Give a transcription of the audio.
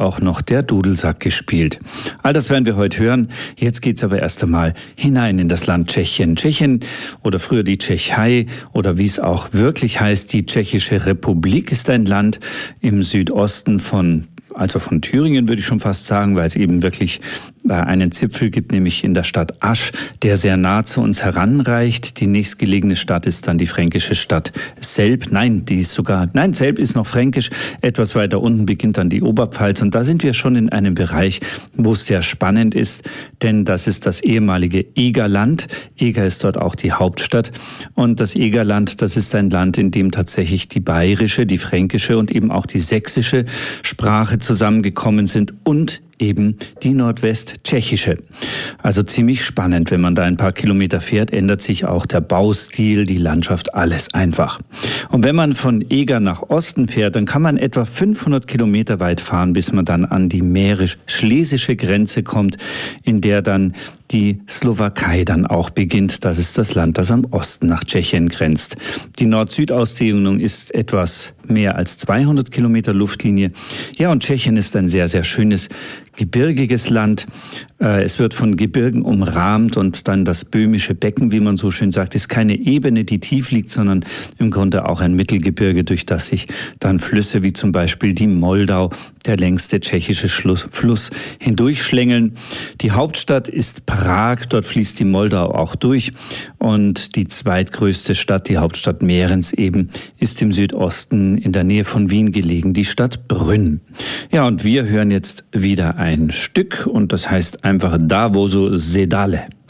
auch noch der Dudelsack gespielt. All das werden wir heute hören. Jetzt geht's aber erst einmal hinein in das Land Tschechien. Tschechien oder früher die Tschechei oder wie es auch wirklich heißt, die Tschechische Republik ist ein Land im Südosten von Thüringen würde ich schon fast sagen, weil es eben wirklich einen Zipfel gibt, nämlich in der Stadt Asch, der sehr nah zu uns heranreicht. Die nächstgelegene Stadt ist dann die fränkische Stadt Selb. Selb ist noch fränkisch. Etwas weiter unten beginnt dann die Oberpfalz. Und da sind wir schon in einem Bereich, wo es sehr spannend ist, denn das ist das ehemalige Egerland. Eger ist dort auch die Hauptstadt. Und das Egerland, das ist ein Land, in dem tatsächlich die bayerische, die fränkische und eben auch die sächsische Sprache zusammengekommen sind und eben die nordwesttschechische. Also ziemlich spannend, wenn man da ein paar Kilometer fährt, ändert sich auch der Baustil, die Landschaft, alles einfach. Und wenn man von Eger nach Osten fährt, dann kann man etwa 500 Kilometer weit fahren, bis man dann an die mährisch-schlesische Grenze kommt, in der dann die Slowakei dann auch beginnt. Das ist das Land, das am Osten nach Tschechien grenzt. Die Nord-Süd-Ausdehnung ist etwas mehr als 200 Kilometer Luftlinie. Ja, und Tschechien ist ein sehr, sehr schönes, gebirgiges Land. Es wird von Gebirgen umrahmt und dann das böhmische Becken, wie man so schön sagt, ist keine Ebene, die tief liegt, sondern im Grunde auch ein Mittelgebirge, durch das sich dann Flüsse wie zum Beispiel die Moldau, der längste tschechische Fluss, hindurchschlängeln. Die Hauptstadt ist Prag, dort fließt die Moldau auch durch. Und die zweitgrößte Stadt, die Hauptstadt Mährens eben, ist im Südosten in der Nähe von Wien gelegen, die Stadt Brünn. Ja, und wir hören jetzt wieder ein Stück und das heißt einfach Davosu Sedale.